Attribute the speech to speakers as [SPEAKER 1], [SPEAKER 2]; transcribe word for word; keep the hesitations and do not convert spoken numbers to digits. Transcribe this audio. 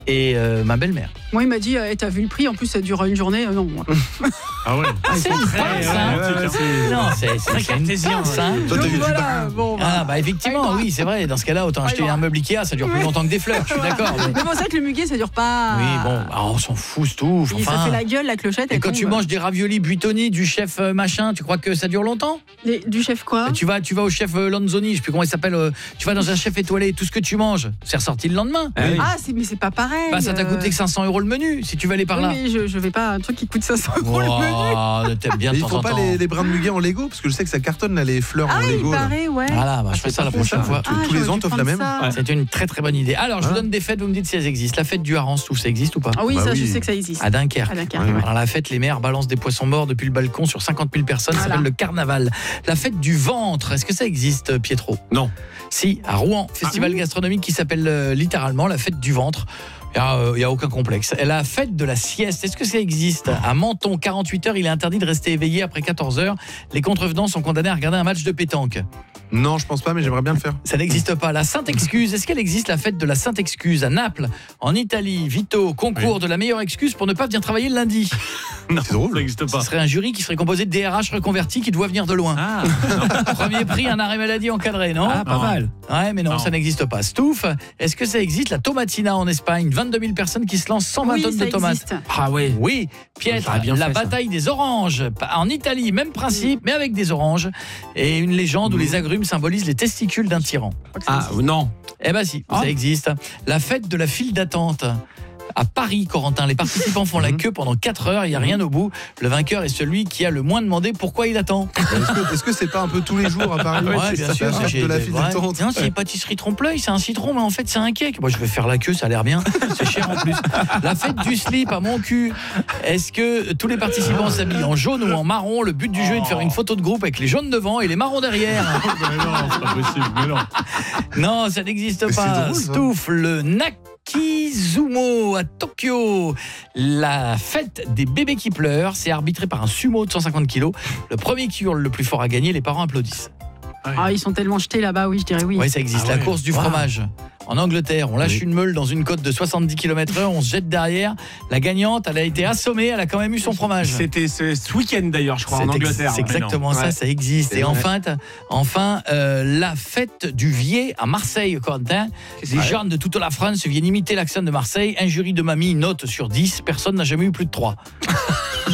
[SPEAKER 1] et euh, ma belle-mère.
[SPEAKER 2] Moi, il m'a dit, eh, t'as vu le prix, en plus ça dure une journée. Euh, non, moi.
[SPEAKER 3] Ah ouais.
[SPEAKER 1] Ah, c'est une pince, hein. Non, c'est, c'est, c'est une pince, hein.
[SPEAKER 4] Toi, t'as
[SPEAKER 2] Donc
[SPEAKER 4] vu du
[SPEAKER 2] voilà,
[SPEAKER 4] bain.
[SPEAKER 2] bon, bah.
[SPEAKER 1] Ah bah effectivement, oui, c'est vrai. Dans ce cas-là, autant acheter un meuble Ikea, ça dure plus longtemps que des fleurs. Je suis d'accord. Mais...
[SPEAKER 2] Mais bon, c'est vrai que le muguet, ça dure pas.
[SPEAKER 1] Oui, bon, bah, on s'en fout, c'est tout.
[SPEAKER 2] Et
[SPEAKER 1] Enfin,
[SPEAKER 2] ça fait la gueule, la clochette.
[SPEAKER 1] et
[SPEAKER 2] elle
[SPEAKER 1] quand
[SPEAKER 2] tombe.
[SPEAKER 1] tu manges des raviolis buitoni du chef euh, machin, tu crois que ça dure longtemps?
[SPEAKER 2] Les- du chef quoi?
[SPEAKER 1] Tu vas, tu vas au chef euh, Lanzoni, je sais plus comment il s'appelle. euh, tu vas dans un chef étoilé, tout ce que tu manges, c'est ressorti le lendemain.
[SPEAKER 3] Ah oui.
[SPEAKER 2] Ah, c'est, mais c'est pas pareil.
[SPEAKER 1] Bah ça t'a
[SPEAKER 2] euh.
[SPEAKER 1] coûté que cinq cents euros le menu si tu vas aller par
[SPEAKER 2] Oui,
[SPEAKER 1] là.
[SPEAKER 2] mais je, je vais pas à un truc qui coûte cinq cents euros le menu.
[SPEAKER 1] Oh, t'aimes bien
[SPEAKER 4] Mais
[SPEAKER 1] de
[SPEAKER 4] ils
[SPEAKER 1] temps
[SPEAKER 4] font
[SPEAKER 1] en
[SPEAKER 4] pas
[SPEAKER 1] temps.
[SPEAKER 4] les, les brins de muguet en Lego parce que je sais que ça cartonne là les fleurs
[SPEAKER 2] Ah,
[SPEAKER 4] en
[SPEAKER 2] il
[SPEAKER 4] Lego. là.
[SPEAKER 2] paraît, ouais.
[SPEAKER 1] Voilà, bah, je
[SPEAKER 4] Ah,
[SPEAKER 1] ferai
[SPEAKER 4] c'est
[SPEAKER 1] ça la
[SPEAKER 4] parfait,
[SPEAKER 1] prochaine
[SPEAKER 4] ça.
[SPEAKER 1] fois.
[SPEAKER 4] Tous- tous les
[SPEAKER 2] j'aurais
[SPEAKER 4] ans,
[SPEAKER 2] dû
[SPEAKER 4] t'offres la
[SPEAKER 2] prendre
[SPEAKER 4] même.
[SPEAKER 2] ça.
[SPEAKER 1] Ouais. C'est une très très bonne idée. Alors, je vous
[SPEAKER 2] Ah.
[SPEAKER 1] donne des fêtes, vous me dites si elles existent. La fête du hareng, tout ça existe ou pas?
[SPEAKER 2] Ah oui,
[SPEAKER 4] Bah
[SPEAKER 2] ça,
[SPEAKER 4] oui.
[SPEAKER 2] je sais que ça existe.
[SPEAKER 1] À Dunkerque.
[SPEAKER 2] À Dunkerque,
[SPEAKER 4] Ouais,
[SPEAKER 2] ouais.
[SPEAKER 1] Alors la fête, les mères balancent des poissons morts depuis le balcon sur cinquante mille personnes, ça
[SPEAKER 2] Voilà.
[SPEAKER 1] s'appelle le carnaval. La fête du ventre, est-ce que ça existe, Pietro?
[SPEAKER 3] Non.
[SPEAKER 1] Si, à Rouen, festival gastronomique qui s'appelle euh, littéralement la fête du ventre. Il n'y a, euh, y a aucun complexe. Et la fête de la sieste, est-ce que ça existe? À Menton, quarante-huit heures, il est interdit de rester éveillé après quatorze heures. Les contrevenants sont condamnés à regarder un match de pétanque.
[SPEAKER 4] Non, je pense pas, mais j'aimerais bien le faire.
[SPEAKER 1] Ça n'existe pas. La Sainte Excuse, est-ce qu'elle existe, la fête de la Sainte Excuse? À Naples, en Italie, Vito, concours de la meilleure excuse pour ne pas venir travailler le lundi.
[SPEAKER 3] Non,
[SPEAKER 4] C'est drôle.
[SPEAKER 3] ça n'existe
[SPEAKER 1] Ce
[SPEAKER 3] pas.
[SPEAKER 1] serait un jury qui serait composé de D R H reconvertis qui doit venir de loin.
[SPEAKER 3] Ah,
[SPEAKER 1] Premier prix, un arrêt maladie encadré, non?
[SPEAKER 3] Ah, pas
[SPEAKER 1] Non.
[SPEAKER 3] mal.
[SPEAKER 1] Ouais, mais non,
[SPEAKER 3] Non.
[SPEAKER 1] ça n'existe pas. Stouff, est-ce que ça existe? La Tomatina en Espagne, vingt-deux mille personnes qui se lancent cent vingt
[SPEAKER 2] Oui,
[SPEAKER 1] tonnes
[SPEAKER 2] ça
[SPEAKER 1] de tomates.
[SPEAKER 2] existe.
[SPEAKER 3] ah ouais.
[SPEAKER 1] Oui, Pietre,
[SPEAKER 3] Ça aurait bien
[SPEAKER 1] la
[SPEAKER 3] fait, ça.
[SPEAKER 1] bataille des oranges. En Italie, même principe, mais avec des oranges. Et une légende où les agrumes symbolisent les testicules d'un tyran.
[SPEAKER 3] Ah non.
[SPEAKER 1] Eh ben si,
[SPEAKER 3] Ah.
[SPEAKER 1] ça existe. La fête de la file d'attente. À Paris, Corentin, les participants font la queue pendant quatre heures, il n'y a rien au bout. Le vainqueur est celui qui a le moins demandé pourquoi il attend.
[SPEAKER 4] Est-ce que est-ce que c'est pas un peu tous les jours à Paris?
[SPEAKER 1] Ouais,
[SPEAKER 4] C'est
[SPEAKER 1] bien
[SPEAKER 4] ça,
[SPEAKER 1] sûr.
[SPEAKER 4] la fête
[SPEAKER 1] j'ai-
[SPEAKER 4] de la file
[SPEAKER 1] ouais.
[SPEAKER 4] d'attente.
[SPEAKER 1] Non, c'est pâtisserie trompe-l'œil, c'est un citron, mais en fait c'est un cake. Moi je vais faire la queue, ça a l'air bien. C'est cher en plus. La fête du slip à mon cul. Est-ce que tous les participants s'habillent en jaune ou en marron? Le but du jeu est de faire une photo de groupe avec les jaunes devant et les marrons derrière.
[SPEAKER 3] Mais non, c'est pas possible. Mais non.
[SPEAKER 1] Non, ça n'existe
[SPEAKER 4] Mais c'est
[SPEAKER 1] pas.
[SPEAKER 4] drôle, ça.
[SPEAKER 1] Stouff, le Nakizumo à Tokyo. La fête des bébés qui pleurent, c'est arbitré par un sumo de cent cinquante kilos. Le premier qui hurle le plus fort à gagner, les parents applaudissent.
[SPEAKER 2] Ah, ils sont tellement jetés là-bas, oui, je dirais oui.
[SPEAKER 1] Oui, ça existe.
[SPEAKER 3] Ah
[SPEAKER 1] La
[SPEAKER 3] ouais.
[SPEAKER 1] course du
[SPEAKER 3] Wow.
[SPEAKER 1] fromage. En Angleterre, on lâche
[SPEAKER 4] Oui.
[SPEAKER 1] une meule dans une côte de soixante-dix kilomètres heure, on se jette derrière. La gagnante, elle a été assommée, elle a quand même eu son fromage.
[SPEAKER 3] C'était ce, ce week-end d'ailleurs, je crois, en
[SPEAKER 1] C'est ex-
[SPEAKER 3] Angleterre.
[SPEAKER 1] C'est
[SPEAKER 3] Mais non.
[SPEAKER 1] exactement ça,
[SPEAKER 3] Ouais.
[SPEAKER 1] ça existe.
[SPEAKER 4] C'est
[SPEAKER 1] Et
[SPEAKER 4] vrai.
[SPEAKER 1] enfin, t'as- enfin euh, la fête du Vier à Marseille, Corentin. Les jeunes de toute la France viennent imiter l'accent de Marseille. Un jury de mamie note sur dix, personne n'a jamais eu plus de trois.